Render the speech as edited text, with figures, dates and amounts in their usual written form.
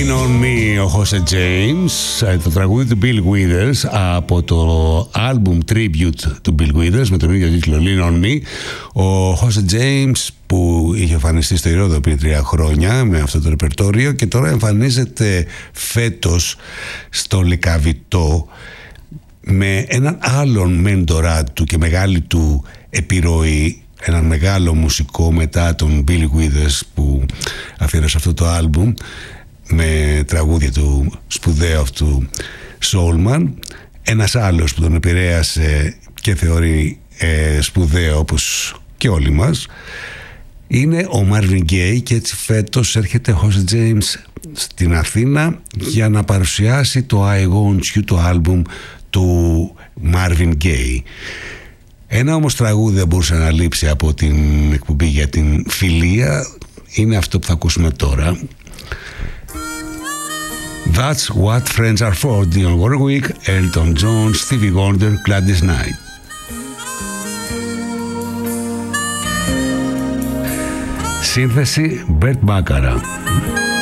Lean on Me, ο Jose James, το τραγούδι του Bill Withers από το album Tribute του Bill Withers με τον ίδιο τίτλο Lean on Me. Ο Jose James που είχε εμφανιστεί στο Ηρώδειο πριν 3 χρόνια με αυτό το ρεπερτόριο και τώρα εμφανίζεται φέτος στο Λεκαβητό με έναν άλλον μέντορά του και μεγάλη του επιρροή, έναν μεγάλο μουσικό μετά τον Bill Withers που αφιέρωσε αυτό το άλμπουμ με τραγούδια του σπουδαίου αυτού Soulman. Ένας άλλος που τον επηρέασε και θεωρεί σπουδαίο όπως και όλοι μας είναι ο Marvin Gaye, και έτσι φέτος έρχεται ο Jose James στην Αθήνα για να παρουσιάσει το I Want You, το άλμπουμ του Marvin Gaye. Ένα όμως τραγούδι δεν μπορούσε να λείψει από την εκπομπή για την φιλία, είναι αυτό που θα ακούσουμε τώρα. That's what friends are for. Dionne Warwick, Elton John, Stevie Wonder, Gladys Knight. Σύνθεση Bert Bacharach.